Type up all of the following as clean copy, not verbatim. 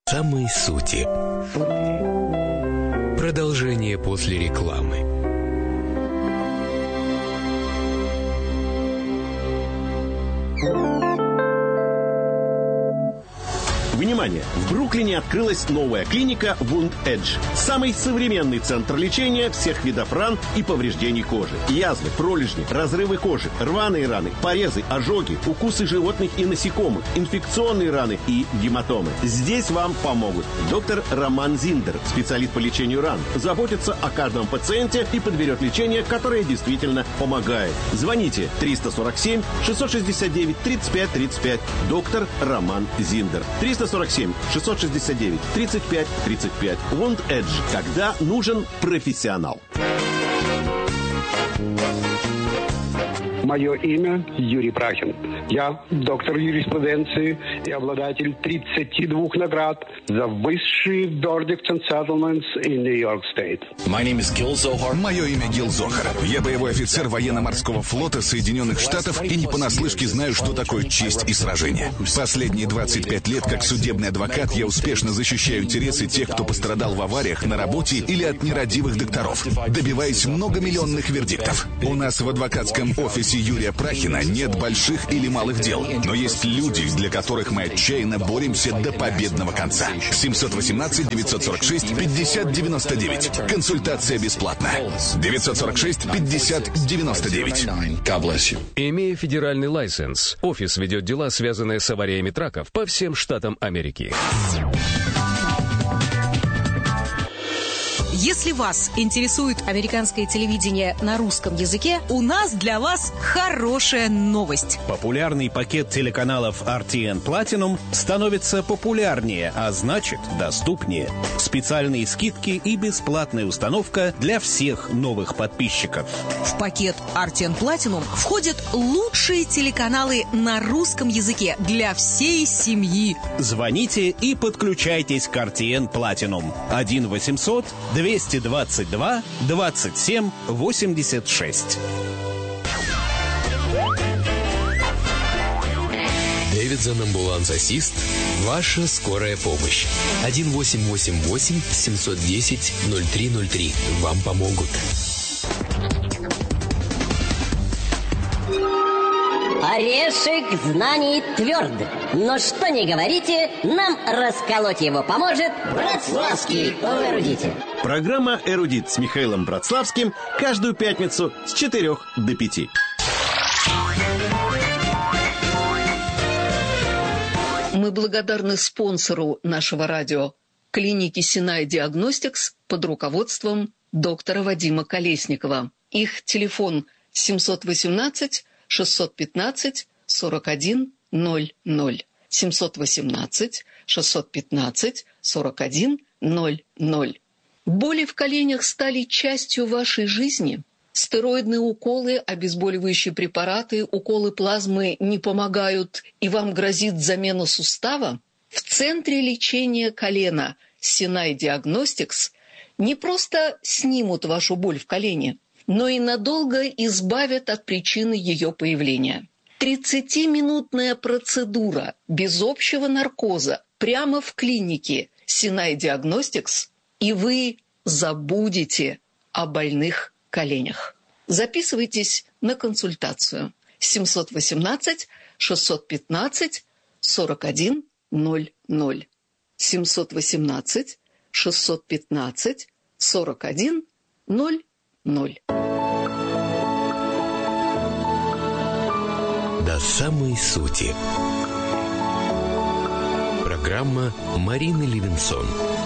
Самой сути. Продолжение после рекламы. Внимание! В Бруклине открылась новая клиника Wound Edge. Самый современный центр лечения всех видов ран и повреждений кожи. Язвы, пролежни, разрывы кожи, рваные раны, порезы, ожоги, укусы животных и насекомых, инфекционные раны и гематомы. Здесь вам помогут. Доктор Роман Зиндер, специалист по лечению ран, заботится о каждом пациенте и подберет лечение, которое действительно помогает. Звоните 347 669 35 35. Доктор Роман Зиндер. 347 669 35 35. Wound Edge. Когда нужен профессионал. Мое имя Юрий Прахин. Я доктор юриспруденции и обладатель 32 наград за высшие verdicts and settlements in New York State. Мое имя Гил Зохар. Я боевой офицер военно-морского флота Соединенных Штатов и не понаслышке знаю, что такое честь и сражение. Последние 25 лет как судебный адвокат я успешно защищаю интересы тех, кто пострадал в авариях на работе или от нерадивых докторов, добиваясь многомиллионных вердиктов. У нас в адвокатском офисе Юрия Прахина нет больших или малых дел, но есть люди, для которых мы отчаянно боремся до победного конца. 718-946-5099. Консультация бесплатна. 946-5099. Имея федеральный лайсенс, офис ведет дела, связанные с авариями траков по всем штатам Америки. Если вас интересует американское телевидение на русском языке, у нас для вас хорошая новость. Популярный пакет телеканалов RTN Platinum становится популярнее, а значит доступнее. Специальные скидки и бесплатная установка для всех новых подписчиков. В пакет RTN Platinum входят лучшие телеканалы на русском языке для всей семьи. Звоните и подключайтесь к RTN Platinum. 1-800-222-27-86. Дэвидсон Амбуланс Ассист. Ваша скорая помощь. 1-888-710-0303. Вам помогут. Орешек знаний тверд, но что ни говорите, нам расколоть его поможет Братславский эрудит. Программа «Эрудит» с Михаилом Братславским каждую пятницу с 4 до 5. Мы благодарны спонсору нашего радио – клинике Sinai Diagnostics под руководством доктора Вадима Колесникова. Их телефон 718 615 41 00. 718 615 41 00. Боли в коленях стали частью вашей жизни? Стероидные уколы, обезболивающие препараты, уколы плазмы не помогают, и вам грозит замена сустава? В центре лечения колена Sinai Diagnostics не просто снимут вашу боль в колене, но и надолго избавят от причины ее появления. 30-минутная процедура без общего наркоза прямо в клинике Sinai Diagnostics, и вы забудете о больных коленях. Записывайтесь на консультацию. 718 615 41 00. 718 615 41 00. До самой сути. Программа Марины Левинсон.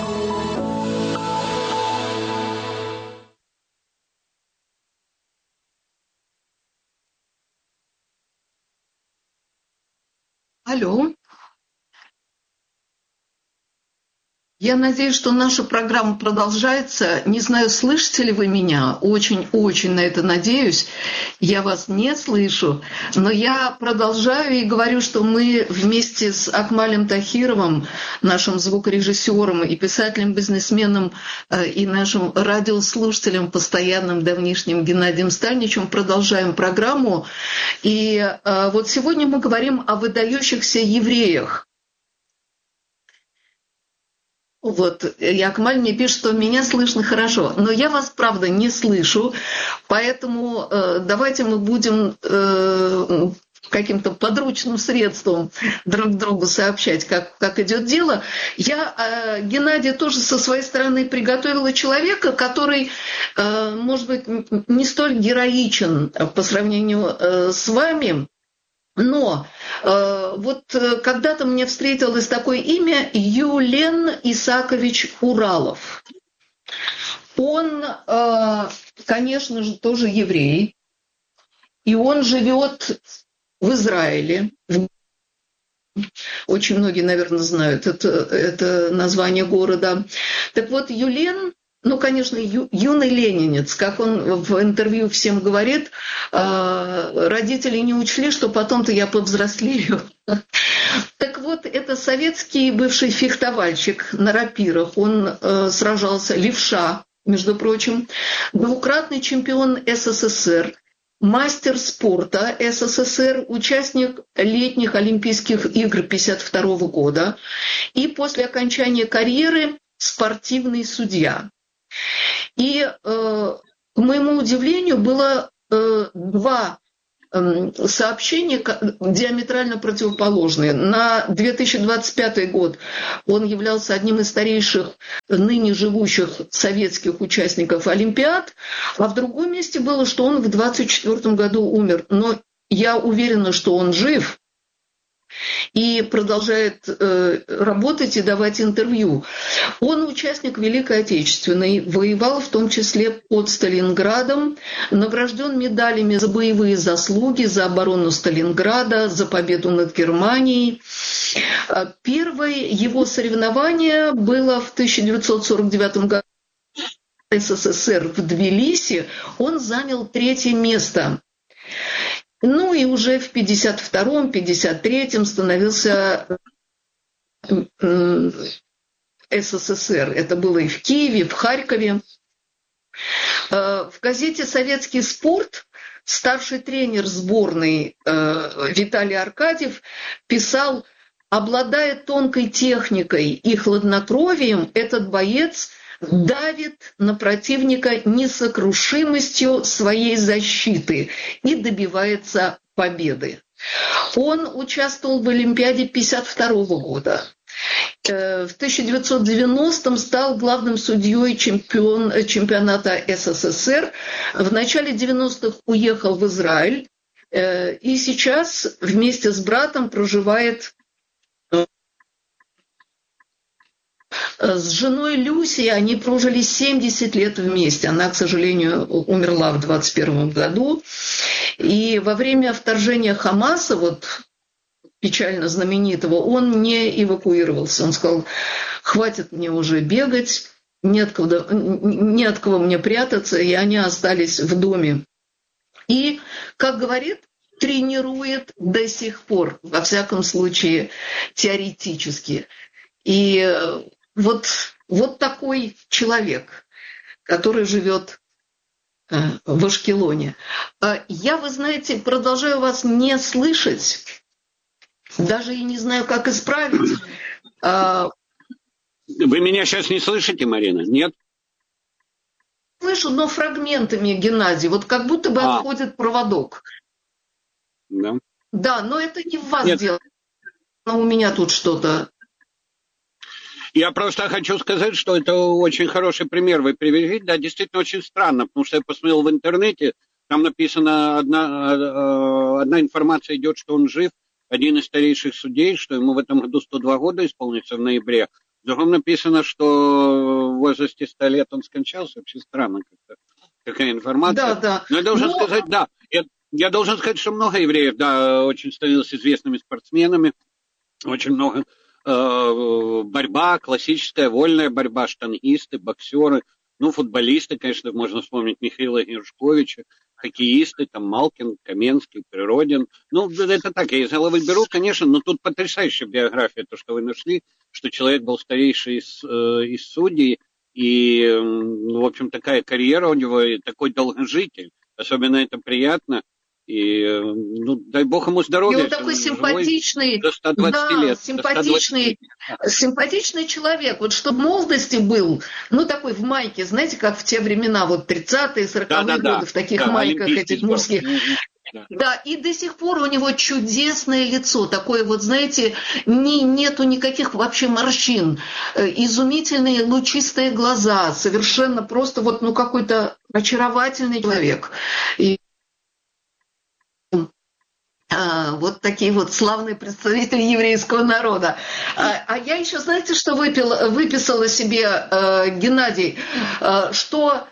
Алло. Я надеюсь, что наша программа продолжается. Не знаю, слышите ли вы меня. Очень-очень на это надеюсь. Я вас не слышу. Но я продолжаю и говорю, что мы вместе с Акмалем Тахировым, нашим звукорежиссером и писателем, бизнесменом, и нашим радиослушателем постоянным давнишним Геннадием Стальничем продолжаем программу. И вот сегодня мы говорим о выдающихся евреях. Вот, Якмаль мне пишет, что меня слышно хорошо, но я вас, правда, не слышу, поэтому давайте мы будем каким-то подручным средством друг другу сообщать, как идет дело. Я, Геннадий, тоже со своей стороны приготовила человека, который, может быть, не столь героичен по сравнению с вами, но вот когда-то мне встретилось такое имя Юлен Исакович Уралов. Он, конечно же, тоже еврей, и он живет в Израиле. Очень многие, наверное, знают это название города. Так вот, Юлен, ну, конечно, юный ленинец, как он в интервью всем говорит, родители не учли, что потом-то я повзрослею. Так вот, это советский бывший фехтовальщик на рапирах. Он сражался, левша, между прочим, двукратный чемпион СССР, мастер спорта СССР, участник летних Олимпийских игр 1952 года и после окончания карьеры спортивный судья. И, к моему удивлению, было два сообщения диаметрально противоположные. На 2025 год он являлся одним из старейших ныне живущих советских участников Олимпиад, а в другом месте было, что он в 2024 году умер. Но я уверена, что он жив и продолжает работать и давать интервью. Он участник Великой Отечественной, воевал в том числе под Сталинградом, награжден медалями за боевые заслуги, за оборону Сталинграда, за победу над Германией. Первое его соревнование было в 1949 году в СССР в Тбилиси. Он занял 3-е место. Ну и уже в 1952-м, 1953-м становился СССР. Это было и в Киеве, в Харькове. В газете «Советский спорт» старший тренер сборной Виталий Аркадьев писал: обладая тонкой техникой и хладнокровием, этот боец давит на противника несокрушимостью своей защиты и добивается победы. Он участвовал в Олимпиаде 1952 года. В 1990-м стал главным судьей чемпионата СССР. В начале 90-х уехал в Израиль и сейчас вместе с братом проживает с женой Люси. Они прожили 70 лет вместе. Она, к сожалению, умерла в 2021 году. И во время вторжения Хамаса, вот печально знаменитого, он не эвакуировался. Он сказал: хватит мне уже бегать, не от кого мне прятаться, и они остались в доме. И, как говорит, тренирует до сих пор, во всяком случае, теоретически. И вот такой человек, который живет в Ашкелоне. Я, вы знаете, продолжаю вас не слышать, даже и не знаю, как исправить. Вы меня сейчас не слышите, Марина? Нет? Слышу, но фрагментами, Геннадий, вот как будто бы отходит проводок. Да. Да, но это не в вас дело, но у меня тут что-то. Я просто хочу сказать, что это очень хороший пример вы привели. Да, действительно очень странно, потому что я посмотрел в интернете, там написано, одна информация идет, что он жив, один из старейших судей, что ему в этом году 102 года исполнится в ноябре. В другом написано, что в возрасте 100 лет он скончался. Вообще странно как-то такая информация. Да. Но я должен сказать, да, я должен сказать, что много евреев, да, очень становилось известными спортсменами, очень много. Борьба, классическая вольная борьба, штангисты, боксеры, ну, футболисты, конечно, можно вспомнить Михаила Гершковича, хоккеисты, там, Малкин, Каменский, Природин. Ну, это так, я из головы беру, конечно, но тут потрясающая биография, то, что вы нашли, что человек был старейший из судей, и, в общем, такая карьера у него, и такой долгожитель. Особенно это приятно. И, ну, дай бог ему здоровья. И он такой симпатичный, до 120 лет. Симпатичный человек. Вот что в молодости был, ну, такой в майке, знаете, как в те времена, вот 30-е, 40-е годы, в таких майках этих мужских. Да, и до сих пор у него чудесное лицо, такое вот, знаете, нету никаких вообще морщин, изумительные лучистые глаза, совершенно просто вот, ну, какой-то очаровательный человек. И вот такие вот славные представители еврейского народа. А я еще, знаете, что выписала себе Геннадий? Что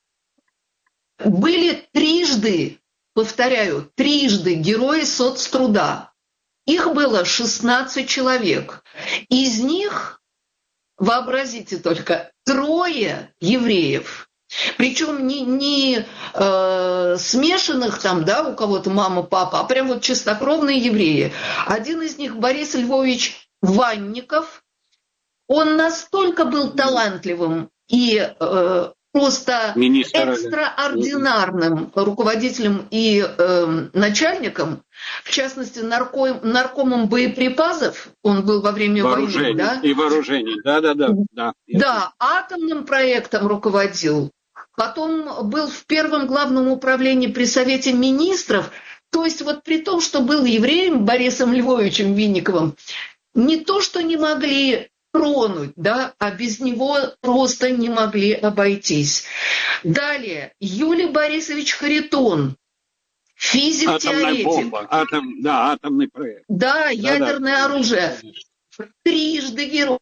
были трижды, повторяю, трижды герои соцтруда. Их было 16 человек. Из них, вообразите только, 3 евреев. Причем не смешанных там, да, у кого-то мама, папа, а прям вот чистокровные евреи. Один из них Борис Львович Ванников. Он настолько был талантливым и просто экстраординарным руководителем и начальником, в частности, наркомом боеприпасов, он был во время войны, да? И вооружений, да. Да, атомным проектом руководил. Потом был в первом главном управлении при Совете Министров. То есть вот при том, что был евреем Борисом Львовичем Винниковым, не то, что не могли тронуть, да, а без него просто не могли обойтись. Далее, Юлий Борисович Харитон, физик-теоретик. Атомная бомба, атомный проект. Да, ядерное оружие. Трижды герой.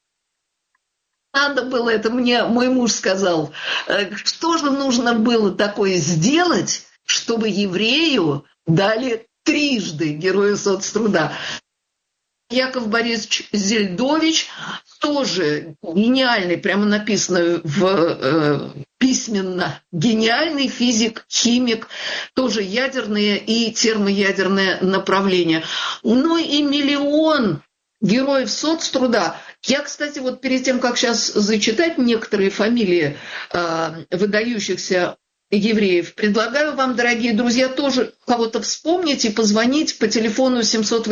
Надо было, это мне мой муж сказал, что же нужно было такое сделать, чтобы еврею дали трижды героя соцтруда. Яков Борисович Зельдович, тоже гениальный, прямо написано письменно, гениальный физик, химик, тоже ядерные и термоядерное направление. Ну и миллион героев соцтруда. Я, кстати, вот перед тем, как сейчас зачитать некоторые фамилии выдающихся евреев, предлагаю вам, дорогие друзья, тоже кого-то вспомнить и позвонить по телефону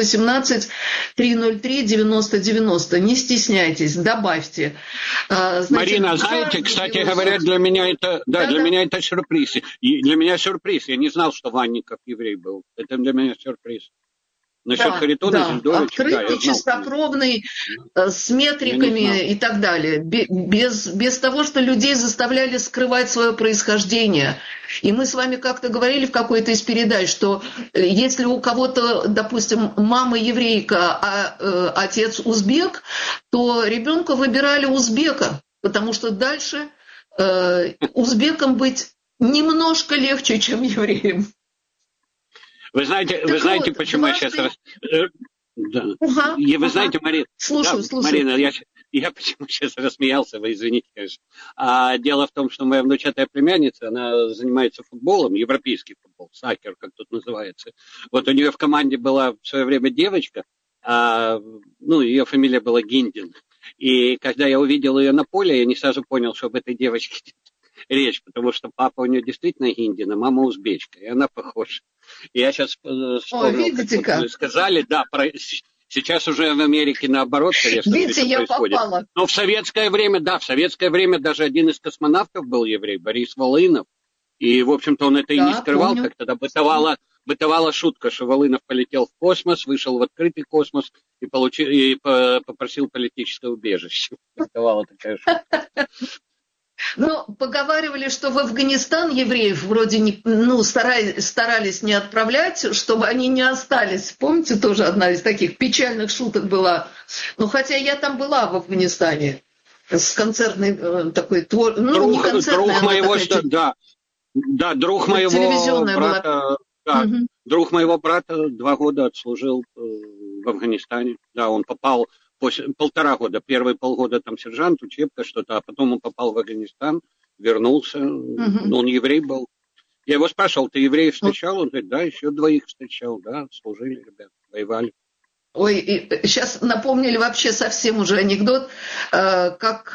718-303-9090. Не стесняйтесь, добавьте. Значит, Марина, знаете, кстати говоря, для меня это, для меня это сюрприз. И для меня сюрприз. Я не знал, что Ванников еврей был. Это для меня сюрприз. Насчет Харитона, Зельдовича, открытый, чистокровный, с метриками и так далее. Без того, что людей заставляли скрывать свое происхождение. И мы с вами как-то говорили в какой-то из передач, что если у кого-то, допустим, мама еврейка, а отец узбек, то ребенку выбирали узбека, потому что дальше узбекам быть немножко легче, чем евреям. Вы знаете, почему я сейчас... Вы знаете, Марина... Слушаю. Марина, я почему сейчас рассмеялся, вы извините, конечно. Дело в том, что моя внучатая племянница, она занимается футболом, европейский футбол, сакер, как тут называется. Вот у нее в команде была в свое время девочка, ее фамилия была Гиндин. И когда я увидел ее на поле, я не сразу понял, что об этой девочке речь, потому что папа у нее действительно Гиндин, а мама узбечка, и она похожа. Я сейчас вспомнил, как вы сказали, сейчас уже в Америке наоборот, конечно, видите, я происходит. Попала. Но в советское время даже один из космонавтов был еврей, Борис Волынов, и, в общем-то, он это и не скрывал, помню. Как тогда бытовала шутка, что Волынов полетел в космос, вышел в открытый космос и попросил политическое убежище. Бытовала такая шутка. Ну, поговаривали, что в Афганистан евреев вроде старались не отправлять, чтобы они не остались. Помните, тоже одна из таких печальных шуток была. Ну, хотя я там была в Афганистане с концертной такой не концертной, друг моего, друг моего брата. Да, друг моего брата 2 года отслужил в Афганистане. Да, он попал после 1,5 года. Первые полгода там сержант, учебка, что-то, а потом он попал в Афганистан, вернулся. Но он еврей был. Я его спрашивал, ты евреев встречал? Он говорит, да, еще 2 встречал, да, служили, ребята, воевали. Ой, и сейчас напомнили вообще совсем уже анекдот, как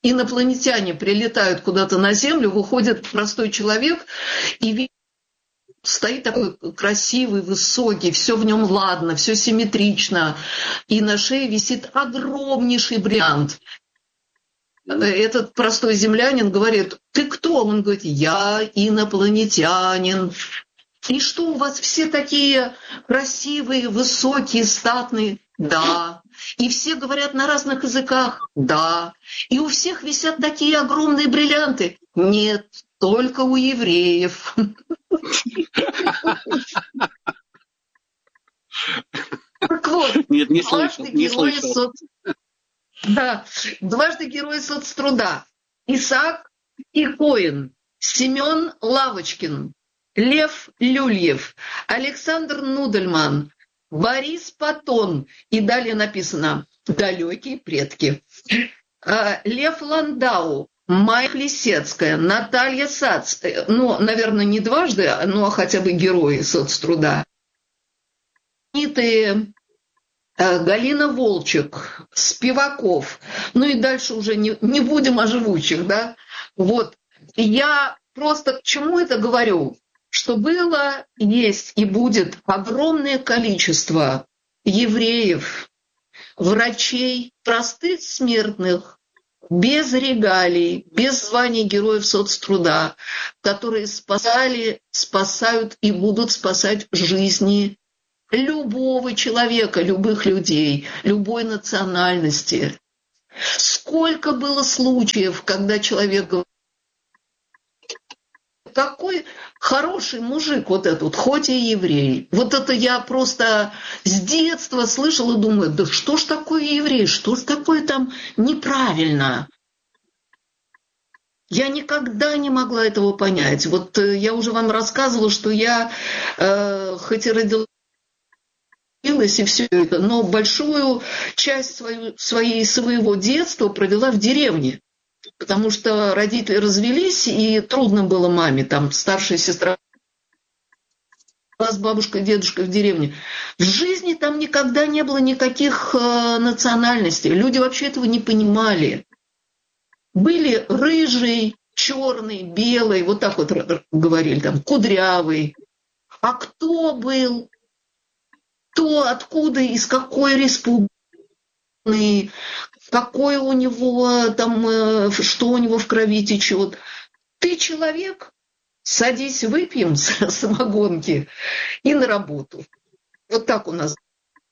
инопланетяне прилетают куда-то на Землю, выходит простой человек и видит стоит такой красивый, высокий, все в нем ладно, все симметрично, и на шее висит огромнейший бриллиант. Этот простой землянин говорит: ты кто? Он говорит: я инопланетянин. И что, у вас все такие красивые, высокие, статные? Да. И все говорят на разных языках? Да. И у всех висят такие огромные бриллианты? Нет, только у евреев. Так вот, нет, не слышал. Да, дважды герой соцтруда. Исаак и Коэн, Семен Лавочкин, Лев Люльев, Александр Нудельман, Борис Патон. И далее написано «Далекие предки». Лев Ландау, Майя Лисецкая, Наталья Сац. Ну, наверное, не дважды, но хотя бы герои соцтруда. Галина Волчек, Спиваков, ну и дальше уже не будем о живучих, да. Вот, я просто к чему это говорю? Что было, есть и будет огромное количество евреев, врачей, простых смертных, без регалий, без званий героев соцтруда, которые спасали, спасают и будут спасать жизни любого человека, любых людей, любой национальности. Сколько было случаев, когда человек говорит: какой хороший мужик вот этот, хоть и еврей. Вот это я просто с детства слышала и думаю: да что ж такое еврей, что ж такое там неправильно? Я никогда не могла этого понять. Вот я уже вам рассказывала, что я хоть и родилась и все это, но большую часть своего детства провела в деревне, потому что родители развелись, и трудно было маме, там старшая сестра с бабушкой, дедушкой в деревне. В жизни там никогда не было никаких национальностей, люди вообще этого не понимали. Были рыжий, черный, белый, вот так вот говорили, там, кудрявый. А кто был? Кто, откуда, из какой республики, какой у него там, что у него в крови течет. Ты человек, садись, выпьем самогонки и на работу. Вот так у нас.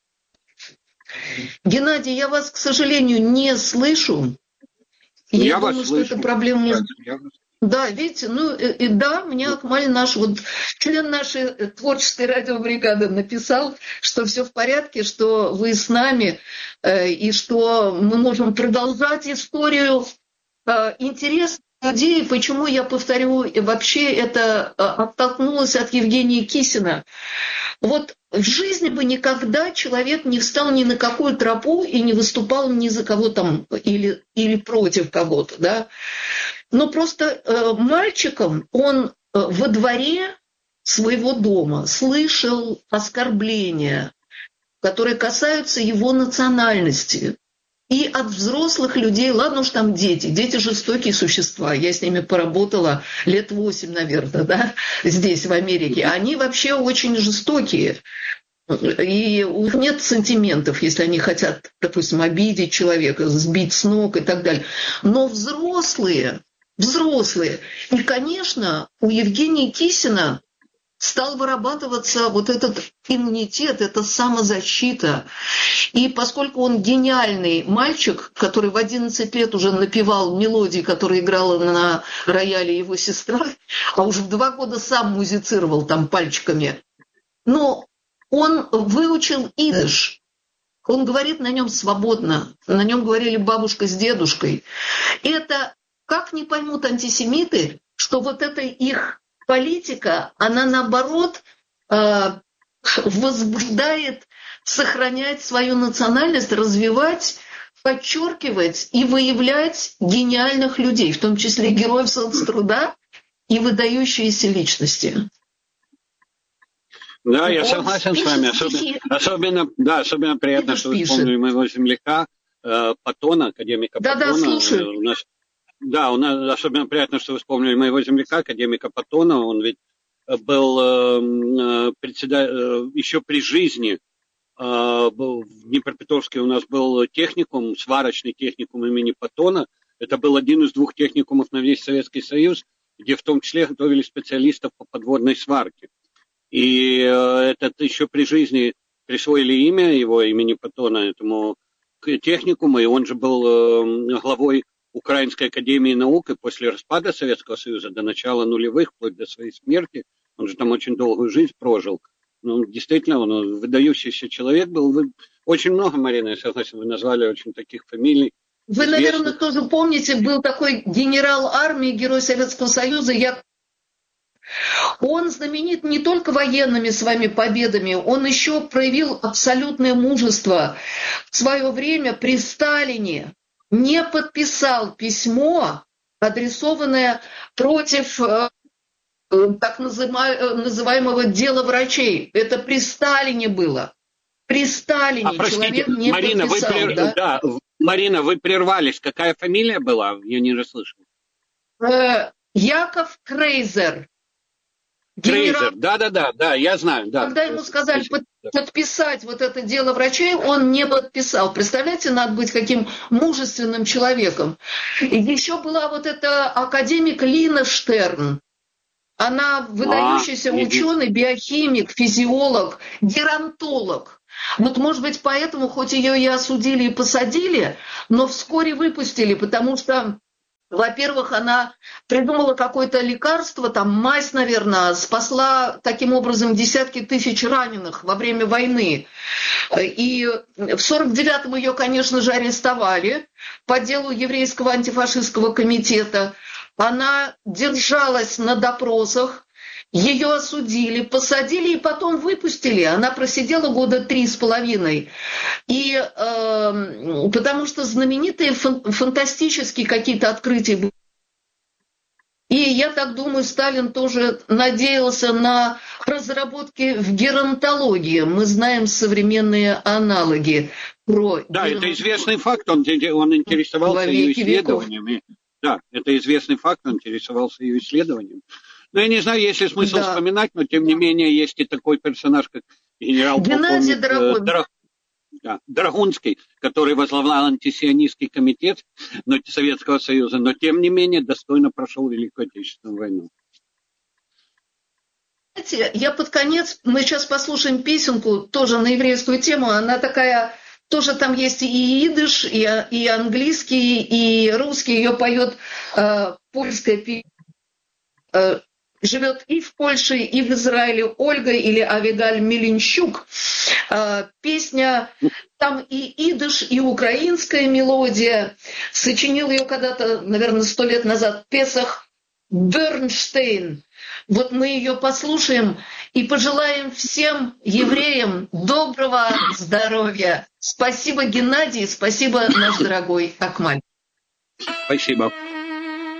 Геннадий, я вас, к сожалению, не слышу. Я думаю, что это проблема. Да, видите, ну и да, мне Акмаль, наш вот член нашей творческой радиобригады, написал, что все в порядке, что вы с нами, и что мы можем продолжать историю интересных людей. Почему я повторю, вообще это оттолкнулось от Евгения Кисина. Вот в жизни бы никогда человек не встал ни на какую тропу и не выступал ни за кого там или против кого-то, да. Но просто мальчиком он во дворе своего дома слышал оскорбления, которые касаются его национальности. И от взрослых людей, ладно уж там дети жестокие существа, я с ними поработала лет 8, наверное, да, здесь, в Америке. Они вообще очень жестокие. И у них нет сантиментов, если они хотят, допустим, обидеть человека, сбить с ног и так далее. Но взрослые. И, конечно, у Евгения Кисина стал вырабатываться вот этот иммунитет, эта самозащита. И поскольку он гениальный мальчик, который в 11 лет уже напевал мелодии, которые играла на рояле его сестра, а уже в 2 года сам музицировал там пальчиками, но он выучил идиш. Он говорит на нем свободно. На нем говорили бабушка с дедушкой. Это как не поймут антисемиты, что вот эта их политика, она наоборот возбуждает сохранять свою национальность, развивать, подчеркивать и выявлять гениальных людей, в том числе героев соцтруда и выдающиеся личности. Да, я согласен с вами. Особенно приятно, что вы вспомнили моего земляка Патона, академика Патона. Да, слушаю. У нас особенно приятно, что вы вспомнили моего земляка, академика Патона. Он ведь был еще при жизни. В Днепропетровске у нас был техникум, сварочный техникум имени Паттона. Это был один из 2 техникумов на весь Советский Союз, где в том числе готовили специалистов по подводной сварке. И этот еще при жизни присвоили имя его, имени Паттона, этому техникуму, и он же был главой Украинской академии наук, и после распада Советского Союза до начала нулевых, вплоть до своей смерти, он же там очень долгую жизнь прожил. Ну, действительно, он выдающийся человек был. Вы очень много, Марина, я согласен, вы назвали очень таких фамилий. Вы, наверное, тоже помните, был такой генерал армии, герой Советского Союза, Он знаменит не только военными своими победами, он еще проявил абсолютное мужество. В свое время при Сталине не подписал письмо, адресованное против так называемого дела врачей. Это при Сталине было. При Сталине человек не Марина, подписал. Да? Марина, вы прервались. Какая фамилия была? Я не расслышал. Яков Крейзер. Крейзер, да, я знаю. Да. Когда ему сказали подписать вот это дело врачей, он не подписал. Представляете, надо быть каким мужественным человеком. И еще была вот эта академик Лина Штерн. Она выдающийся ученый, биохимик, физиолог, геронтолог. Вот, может быть, поэтому, хоть ее и осудили и посадили, но вскоре выпустили, потому что, во-первых, она придумала какое-то лекарство, там мазь, наверное, спасла таким образом десятки тысяч раненых во время войны. И в 1949-м ее, конечно же, арестовали по делу еврейского антифашистского комитета. Она держалась на допросах, ее осудили, посадили и потом выпустили. Она просидела 3.5 года. И потому что знаменитые фантастические какие-то открытия были. И я так думаю, Сталин тоже надеялся на разработки в геронтологии. Мы знаем современные аналоги про... Да, это известный факт, он интересовался ее исследованиями. Да, это известный факт, он интересовался ее исследованием. Но я не знаю, есть ли смысл вспоминать, но тем не менее есть и такой персонаж, как генерал-полковник Драгунский, который возглавлял антисионистский комитет Советского Союза, но тем не менее достойно прошел Великую Отечественную войну. Знаете, я под конец, мы сейчас послушаем песенку тоже на еврейскую тему, она такая... Тоже там есть и идыш, и английский, и русский. Ее поет польская певица. Живет и в Польше, и в Израиле Ольга или Авигаль Меленщук. Песня, там и идыш, и украинская мелодия. Сочинил ее когда-то, наверное, 100 лет назад Песах Бернштейн. Вот мы ее послушаем и пожелаем всем евреям доброго здоровья. Спасибо, Геннадий, спасибо, наш дорогой Акмаль. Спасибо.